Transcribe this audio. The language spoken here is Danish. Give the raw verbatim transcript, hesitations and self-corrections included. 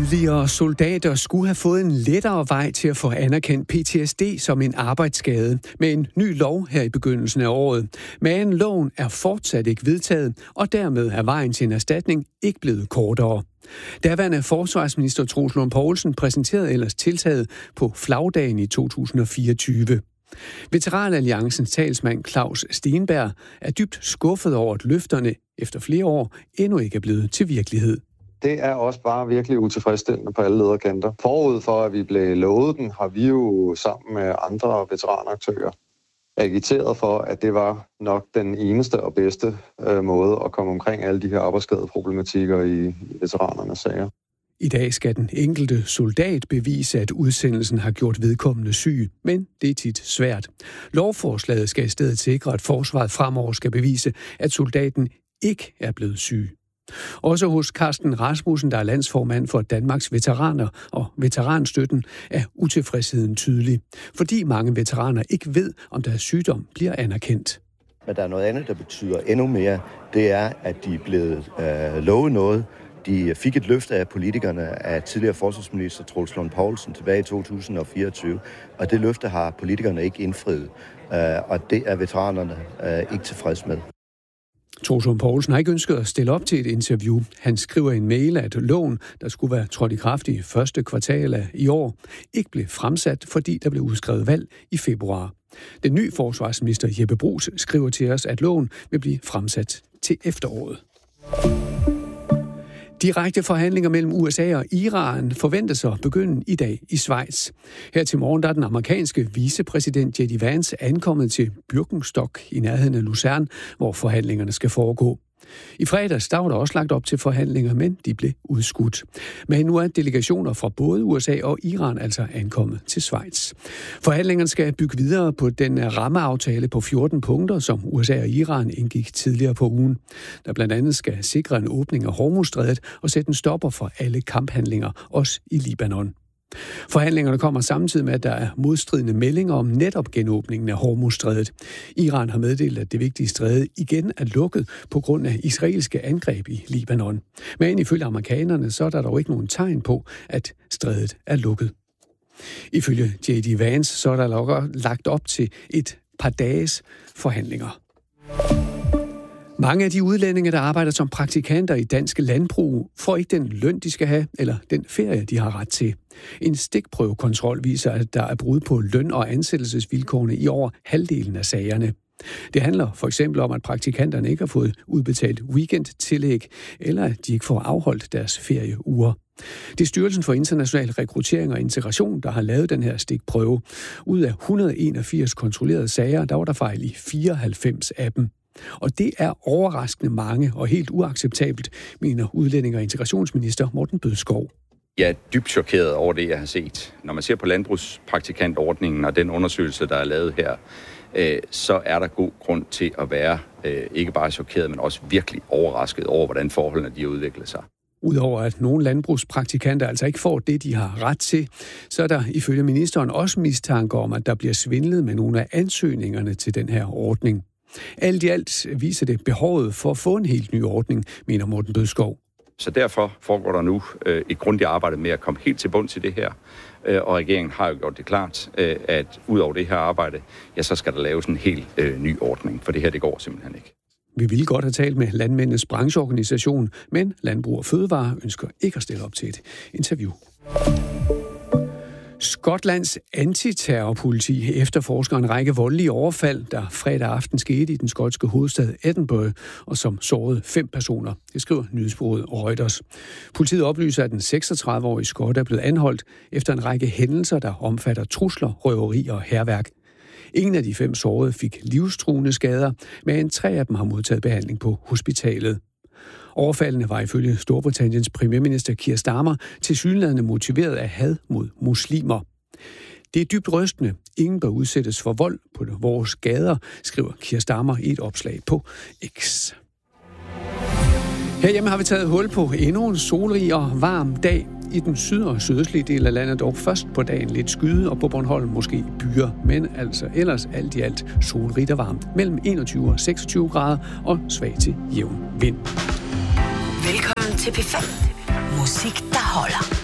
Tidligere soldater skulle have fået en lettere vej til at få anerkendt P T S D som en arbejdsskade med en ny lov her i begyndelsen af året. Men loven er fortsat ikke vedtaget, og dermed er vejen til en erstatning ikke blevet kortere. Daværende forsvarsminister Troels Lund Poulsen præsenterede ellers tiltaget på flagdagen i to tusind og fireogtyve. Veteranalliancens talsmand Claus Stenberg er dybt skuffet over, at løfterne efter flere år endnu ikke er blevet til virkelighed. Det er også bare virkelig utilfredsstillende på alle lederkanter. Forud for, at vi blev lovet den, har vi jo sammen med andre veteranaktører agiteret for, at det var nok den eneste og bedste øh, måde at komme omkring alle de her arbejdsskadeproblematikker i, i veteranernes sager. I dag skal den enkelte soldat bevise, at udsendelsen har gjort vedkommende syg, men det er tit svært. Lovforslaget skal i stedet sikre, at forsvaret fremover skal bevise, at soldaten ikke er blevet syg. Også hos Carsten Rasmussen, der er landsformand for Danmarks Veteraner og Veteranstøtten, er utilfredsheden tydelig, fordi mange veteraner ikke ved, om deres sygdom bliver anerkendt. Men der er noget andet, der betyder endnu mere. Det er, at de er blevet øh, lovet noget. De fik et løfte af politikerne af tidligere forsvarsminister Troels Lund Poulsen tilbage i to tusind og fireogtyve, og det løfte har politikerne ikke indfriet, øh, og det er veteranerne øh, ikke tilfreds med. Troels Lund Poulsen har ikke ønsket at stille op til et interview. Han skriver i en mail, at loven, der skulle være trådt i kraft i første kvartal af i år, ikke blev fremsat, fordi der blev udskrevet valg i februar. Den nye forsvarsminister Jeppe Bruus skriver til os, at loven vil blive fremsat til efteråret. Direkte forhandlinger mellem U S A og Iran forventes at begynde i dag i Schweiz. Her til morgen der er den amerikanske vicepræsident J D Vance ankommet til Birkenstock i nærheden af Lucerne, hvor forhandlingerne skal foregå. I fredags der var der også lagt op til forhandlinger, men de blev udskudt. Men nu er delegationer fra både U S A og Iran altså ankommet til Schweiz. Forhandlingerne skal bygge videre på den rammeaftale på fjorten punkter, som U S A og Iran indgik tidligere på ugen, der blandt andet skal sikre en åbning af Hormuzstrædet og sætte en stopper for alle kamphandlinger, også i Libanon. Forhandlingerne kommer samtidig med, at der er modstridende meldinger om netop genåbningen af Hormuzstrædet. Iran har meddelt, at det vigtige stræde igen er lukket på grund af israelske angreb i Libanon. Men ifølge amerikanerne, så er der dog ikke nogen tegn på, at strædet er lukket. Ifølge J D Vance, så er der lagt op til et par dages forhandlinger. Mange af de udlændinge, der arbejder som praktikanter i danske landbrug, får ikke den løn, de skal have, eller den ferie, de har ret til. En stikprøvekontrol viser, at der er brud på løn- og ansættelsesvilkårene i over halvdelen af sagerne. Det handler for eksempel om, at praktikanterne ikke har fået udbetalt weekendtillæg, eller at de ikke får afholdt deres ferieuger. Det er Styrelsen for International Rekruttering og Integration, der har lavet den her stikprøve. Ud af et hundrede og enogfirs kontrollerede sager, der var der fejl i fireoghalvfems af dem. Og det er overraskende mange og helt uacceptabelt, mener udlændinge- og integrationsminister Morten Bødskov. Jeg er dybt chokeret over det, jeg har set. Når man ser på landbrugspraktikantordningen og den undersøgelse, der er lavet her, øh, så er der god grund til at være øh, ikke bare chokeret, men også virkelig overrasket over, hvordan forholdene de har udviklet sig. Udover at nogle landbrugspraktikanter altså ikke får det, de har ret til, så er der ifølge ministeren også mistanke om, at der bliver svindlet med nogle af ansøgningerne til den her ordning. Alt i alt viser det behovet for at få en helt ny ordning, mener Morten Bødskov. Så derfor foregår der nu øh, et grundigt arbejde med at komme helt til bund til det her. Øh, og regeringen har jo gjort det klart, øh, at ud over det her arbejde, ja, så skal der laves en helt øh, ny ordning, for det her det går simpelthen ikke. Vi ville godt have talt med landmændenes brancheorganisation, men Landbrug og Fødevare ønsker ikke at stille op til et interview. Skotlands antiterrorpoliti efterforsker en række voldelige overfald, der fredag aften skete i den skotske hovedstad Edinburgh, og som sårede fem personer. Det skriver nyhedsbureauet Reuters. Politiet oplyser, at den seksogtredive-årige skot er blevet anholdt efter en række hændelser, der omfatter trusler, røveri og hærværk. Ingen af de fem sårede fik livstruende skader, men tre af dem har modtaget behandling på hospitalet. Overfaldene var ifølge Storbritanniens premierminister Keir Starmer tilsyneladende motiveret af had mod muslimer. Det er dybt rystende. Ingen bør udsættes for vold på vores gader, skriver Keir Starmer i et opslag på X. Herhjemme har vi taget hul på endnu en solrig og varm dag. I den syd- og sydøstlige del af landet dog først på dagen lidt skyde, og på Bornholm måske byer, men altså ellers alt i alt solrigt og varmt. Mellem enogtyve og seksogtyve grader og svag til jævn vind. Velkommen til P fem. Musik, der holder.